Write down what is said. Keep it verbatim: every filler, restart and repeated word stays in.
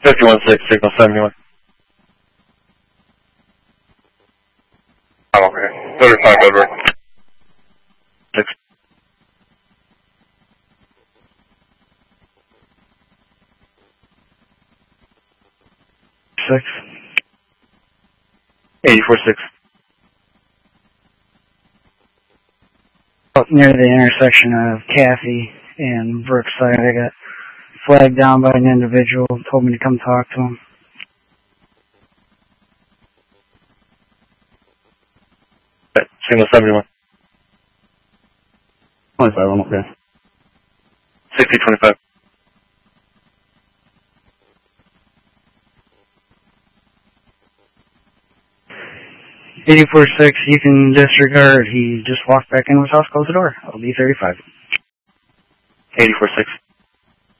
fifty-one six, signal seventy-one. I'm okay. thirty-five Edward. Six. Six. eighty-four six. Up near the intersection of Kathy and Brookside, I got flagged down by an individual, told me to come talk to him. Okay. Signal seventy-one. twenty-five, I'm okay. sixty twenty-five. eighty-four six, you can disregard. He just walked back into his house, closed the door. I'll be thirty-five. eighty-four six.